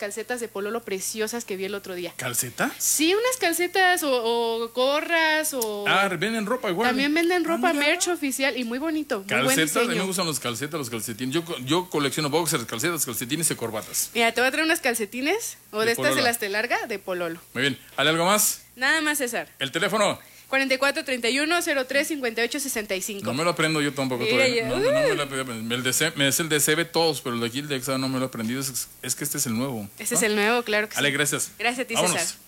calcetas de pololo preciosas que vi el otro día. ¿Calceta? Sí, unas calcetas o gorras o... venden ropa igual. También venden ropa, mira. merch oficial y muy bonito, muy buen Calcetas, a mí me diseño. gustan los calcetas, los calcetines. Yo colecciono boxers, calcetas, calcetines y corbatas. Mira, te voy a traer unas calcetines o de estas pololo. de las de larga de pololo. Muy bien. ¿Hay algo más? Nada más, César. El teléfono. 4431-03-5865. No me lo aprendo yo tampoco Mira, todavía. ya. No me lo aprendo. Me es el de CB todos, pero el de aquí el de EXA no me lo he aprendido. Es que este es el nuevo. Ese es el nuevo, claro que Ale, sí. gracias. Gracias a ti, Vámonos. César.